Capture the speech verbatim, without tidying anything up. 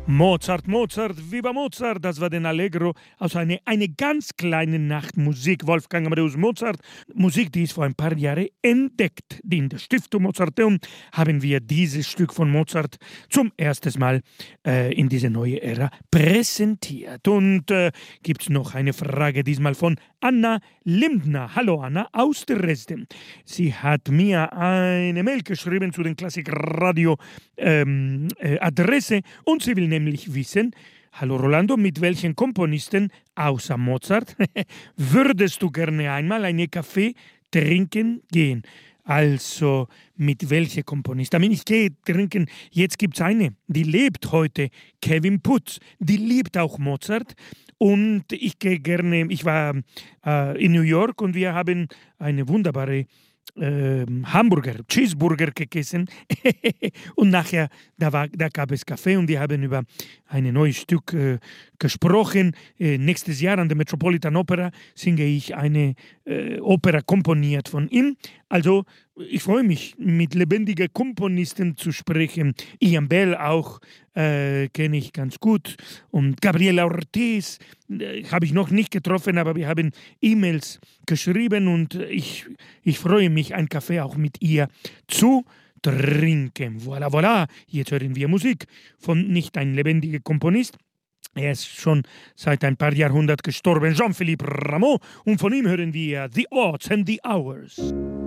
Mozart, Mozart, viva Mozart, das war den Allegro aus einer eine ganz kleine Nachtmusik. Wolfgang Amadeus Mozart, Musik, die ist vor ein paar Jahren entdeckt. In der Stiftung Mozarteum haben wir dieses Stück von Mozart zum ersten Mal äh, in diese neue Ära präsentiert. Und äh, gibt es noch eine Frage, diesmal von Anna Lindner. Hallo Anna aus Dresden. Sie hat mir eine Mail geschrieben zu den Klassikradio ähm, äh, Adresse und sie will nämlich wissen, hallo Rolando, mit welchen Komponisten außer Mozart würdest du gerne einmal einen Kaffee trinken gehen? Also mit welchen Komponisten? Ich gehe trinken, jetzt gibt es eine, die lebt heute, Kevin Putz, die liebt auch Mozart. Und ich gehe gerne, ich war äh, in New York und wir haben eine wunderbare äh, Hamburger, Cheeseburger gegessen. Und nachher, da, war, da gab es Kaffee und wir haben über ein neues Stück äh, gesprochen. Äh, nächstes Jahr an der Metropolitan Opera singe ich eine äh, Oper komponiert von ihm. Also ich freue mich, mit lebendigen Komponisten zu sprechen. Ian Bell auch äh, kenne ich ganz gut. Und Gabriela Ortiz äh, habe ich noch nicht getroffen, aber wir haben E-Mails geschrieben und ich, ich freue mich, einen Kaffee auch mit ihr zu trinken. Voilà, voilà. Jetzt hören wir Musik von nicht ein lebendiger Komponist. Er ist schon seit ein paar Jahrhunderten gestorben, Jean-Philippe Rameau. Und von ihm hören wir The Odds and the Hours.